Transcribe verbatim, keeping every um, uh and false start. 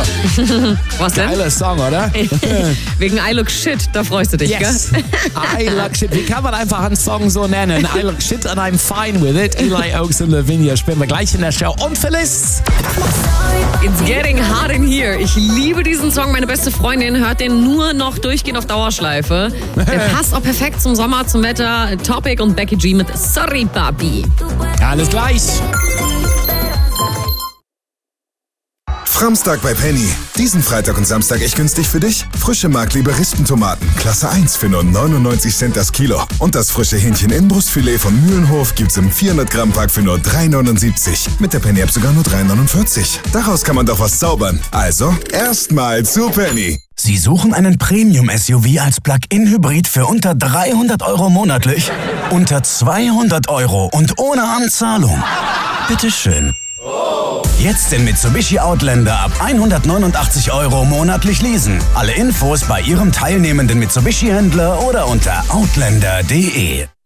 Was denn? Geiler Song, oder? Wegen I Look Shit, da freust du dich, Yes. gell? I Look Shit. Wie kann man einfach einen Song so nennen? I Look Shit and I'm fine with it. Eli Oaks und Lavinia spielen wir gleich in der Show. Und Phyllis. It's getting hot in here. Ich liebe diesen Song. Meine beste Freundin hört den nur noch durchgehend auf Dauerschleife. Der passt auch perfekt zum Sommer, zum Wetter. Topic und Becky G mit Sorry, Papi. Alles gleich. Framstag bei Penny. Diesen Freitag und Samstag echt günstig für dich. Frische Markliebe Rispentomaten, Klasse eins für nur neunundneunzig Cent das Kilo. Und das frische Hähnchen Inbrustfilet von Mühlenhof gibt's im vierhundert Gramm Pack für nur drei neunundsiebzig. Mit der Penny App sogar nur drei neunundvierzig. Daraus kann man doch was zaubern. Also, erstmal zu Penny. Sie suchen einen Premium-S U V als Plug-in-Hybrid für unter dreihundert Euro monatlich? Unter zweihundert Euro und ohne Anzahlung? Bitteschön. Jetzt den Mitsubishi Outlander ab hundertneunundachtzig Euro monatlich leasen. Alle Infos bei Ihrem teilnehmenden Mitsubishi-Händler oder unter outlander punkt de.